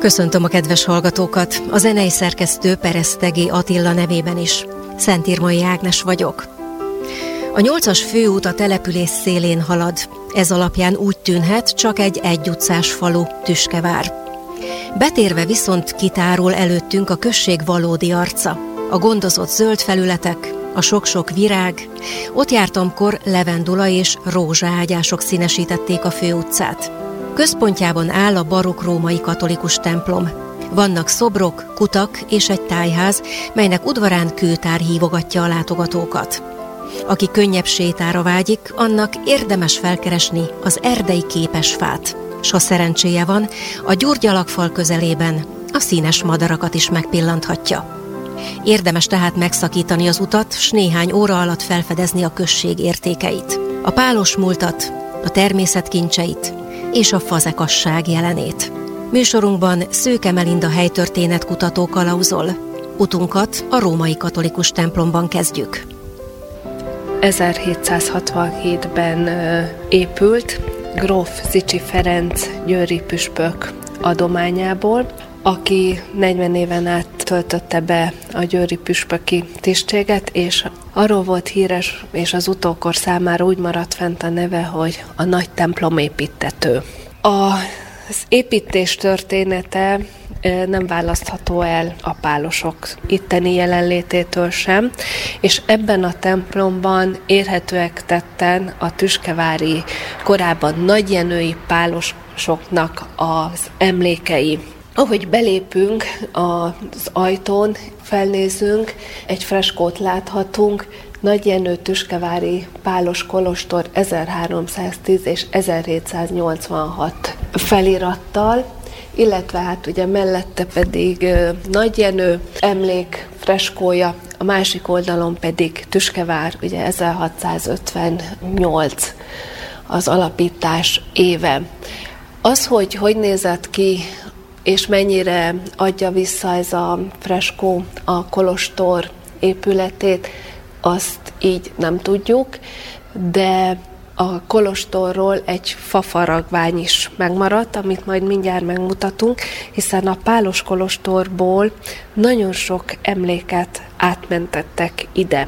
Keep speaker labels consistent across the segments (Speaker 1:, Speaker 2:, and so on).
Speaker 1: Köszöntöm a kedves hallgatókat, a zenei szerkesztő Peresztegé Attila nevében is. Szentírmai Ágnes vagyok. A 8-as főút a település szélén halad. Ez alapján úgy tűnhet, csak egy egyutcás falu, Tüskevár. Betérve viszont kitárul előttünk a község valódi arca. A gondozott zöld felületek, a sok-sok virág. Ott jártamkor levendula és rózsaágyások színesítették a főutcát. Központjában áll a barokk római katolikus templom. Vannak szobrok, kutak és egy tájház, melynek udvarán kőtár hívogatja a látogatókat. Aki könnyebb sétára vágyik, annak érdemes felkeresni az erdei képesfát. S ha szerencséje van, a gyurgyalakfal közelében a színes madarakat is megpillanthatja. Érdemes tehát megszakítani az utat, s néhány óra alatt felfedezni a község értékeit. A pálos múltat, a természet kincseit és a fazekasság jelenét. Műsorunkban Szőke Melinda helytörténetkutató kalauzol. Utunkat a római katolikus templomban kezdjük.
Speaker 2: 1767-ben épült gróf Zichy Ferenc győri püspök adományából, aki 40 éven át töltötte be a győri püspöki tisztséget, és arról volt híres, és az utókor számára úgy maradt fent a neve, hogy a nagy templom építtető. Az építés története nem választható el a pálosok itteni jelenlététől sem, és ebben a templomban érhetőek tetten a tüskevári, korábban nagyjenői pálosoknak az emlékei. Ahogy belépünk az ajtón, felnézünk, egy freskót láthatunk, Nagyjenő tüskevári pálos kolostor 1310 és 1786 felirattal, illetve hát ugye mellette pedig Nagyjenő emlék freskója, a másik oldalon pedig Tüskevár, ugye 1658 az alapítás éve. Az, hogy nézett ki, és mennyire adja vissza ez a freskó a kolostor épületét, azt így nem tudjuk, de a kolostorról egy fafaragvány is megmaradt, amit majd mindjárt megmutatunk, hiszen a pálos kolostorból nagyon sok emléket átmentettek ide.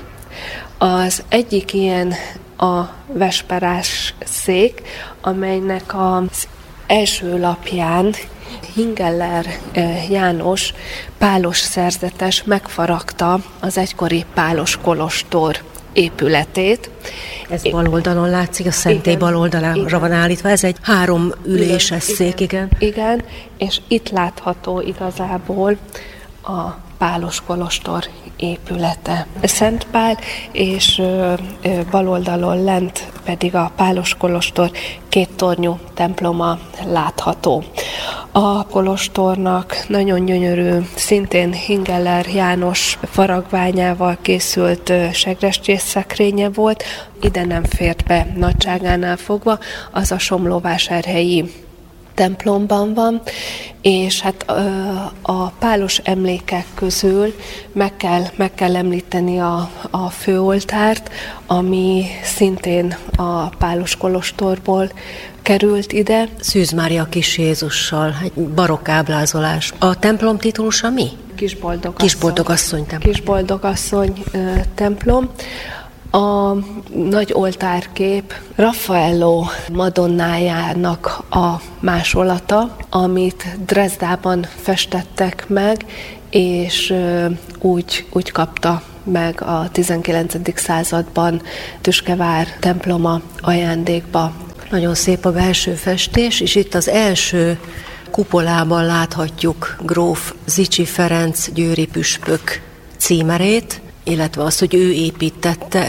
Speaker 2: Az egyik ilyen a vesperás szék, amelynek az első lapján Hingeller János pálos szerzetes megfaragta az egykori pálos kolostor épületét.
Speaker 1: Ez bal oldalon látszik, a szentély bal oldalára van állítva, ez egy 3 üléses szék, igen.
Speaker 2: Igen, és itt látható igazából a pálos kolostor épülete. Szent Pál, és bal oldalon lent pedig a pálos kolostor 2 tornyú temploma látható. A kolostornak nagyon gyönyörű, szintén Hingeller János faragványával készült segrestész szekrénye volt, ide nem fért be nagyságánál fogva, az a somlóvásárhelyi templomban van, és hát a pálos emlékek közül meg kell említeni a főoltárt, ami szintén a pálos kolostorból került ide.
Speaker 1: Szűz Mária Kis Jézussal, egy barokk ábrázolás. A templom titulusa mi? Kisboldogasszony templom.
Speaker 2: Kisboldogasszony templom. A nagy oltárkép Raffaello Madonnájának a másolata, amit Dresdában festettek meg, és úgy kapta meg a 19. században Tüskevár temploma ajándékba.
Speaker 1: Nagyon szép a belső festés, és itt az első kupolában láthatjuk gróf Zichy Ferenc győri püspök címerét, illetve azt, hogy ő építette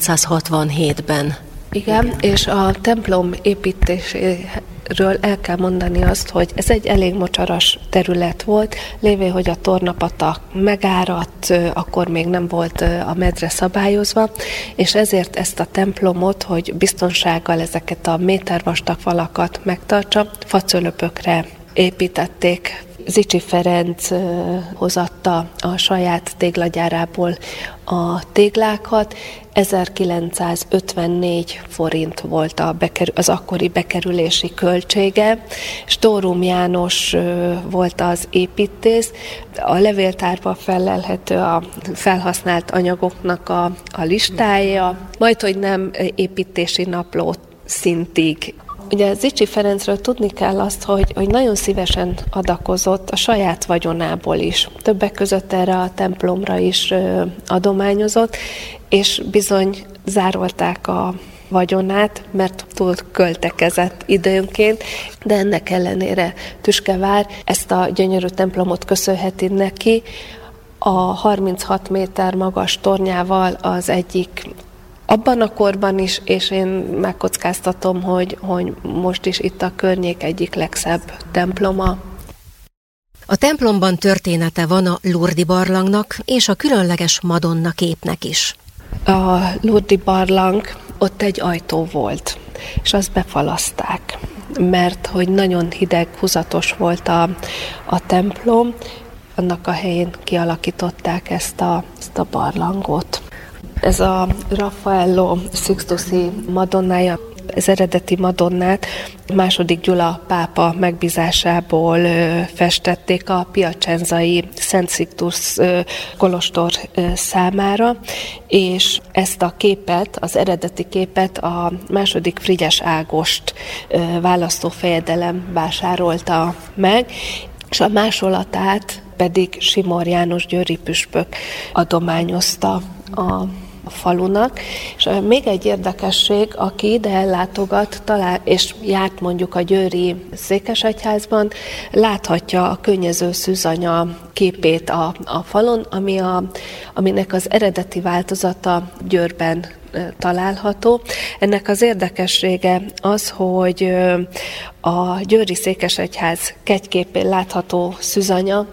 Speaker 1: 1767-ben.
Speaker 2: Igen, és a templom építéséről el kell mondani azt, hogy ez egy elég mocsaras terület volt, lévén, hogy a tornapatak megáradt, akkor még nem volt a medre szabályozva, és ezért ezt a templomot, hogy biztonsággal ezeket a métervastag falakat megtartsa, facölöpökre építették. Zichy Ferenc hozatta a saját téglagyárából a téglákat. 1954 forint volt az akkori bekerülési költsége. Stórum volt az építész. A levéltárban fellelhető a felhasznált anyagoknak a listája, majdhogy nem építési napló szintig. Ugye Zichy Ferencről tudni kell azt, hogy nagyon szívesen adakozott a saját vagyonából is. Többek között erre a templomra is adományozott, és bizony zárolták a vagyonát, mert túl költekezett időnként, de ennek ellenére Tüskevár ezt a gyönyörű templomot köszönheti neki. A 36 méter magas tornyával az egyik abban a korban is, és én megkockáztatom, hogy most is itt a környék egyik legszebb temploma.
Speaker 1: A templomban története van a Lourdes barlangnak és a különleges Madonna képnek is.
Speaker 2: A Lourdes barlang, ott egy ajtó volt, és azt befalaszták, mert hogy nagyon hideg, húzatos volt a templom, annak a helyén kialakították ezt a barlangot. Ez a Raffaello Sixtusi Madonnája, az eredeti Madonnát II. Gyula pápa megbízásából festették a piacenzai Szent Sixtus kolostor számára, és ezt a képet, az eredeti képet a II. Frigyes Ágost választófejedelem vásárolta meg, és a másolatát pedig Simor János győri püspök adományozta a falunak. És még egy érdekesség, aki ide ellátogat, és járt mondjuk a győri székesegyházban, láthatja a könnyező szűzanya képét a falon, aminek az eredeti változata Győrben található. Ennek az érdekessége az, hogy a győri székesegyház kegyképén látható szűzanya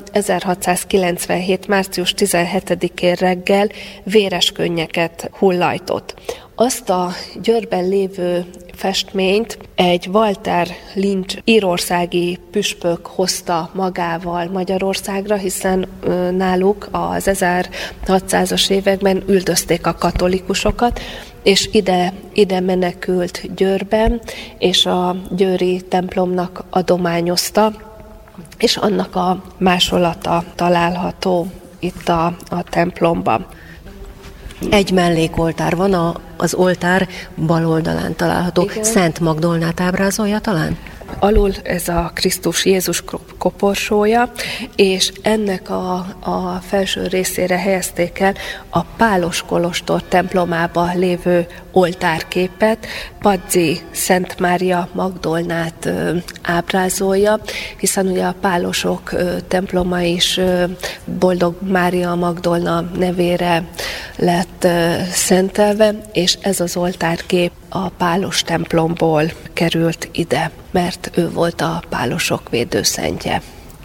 Speaker 2: 1697. március 17-én reggel véres könnyeket hullajtott. Azt a Győrben lévő festményt egy Walter Lynch írországi püspök hozta magával Magyarországra, hiszen náluk az 1600-as években üldözték a katolikusokat, és ide menekült Győrben, és a győri templomnak adományozta, és annak a másolata található itt a templomban.
Speaker 1: Egy mellékoltár van, az oltár bal oldalán található. Igen. Szent Magdolnát ábrázolja talán?
Speaker 2: Alul ez a Krisztus Jézus koporsója, és ennek a felső részére helyezték el a Pálos kolostor templomába lévő oltárképet. Pazzi Szent Mária Magdolnát ábrázolja, hiszen ugye a pálosok temploma is Boldog Mária Magdolna nevére lett szentelve, és ez az oltárkép a pálos templomból került ide, mert ő volt a pálosok védőszentje.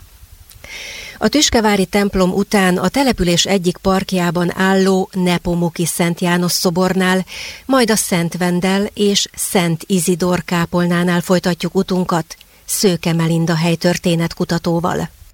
Speaker 1: A tüskevári templom után a település egyik parkjában álló Nepomuki Szent János szobornál, majd a Szent Vendel és Szent Izidor kápolnánál folytatjuk utunkat Szőke Melinda helytörténetkutatóval.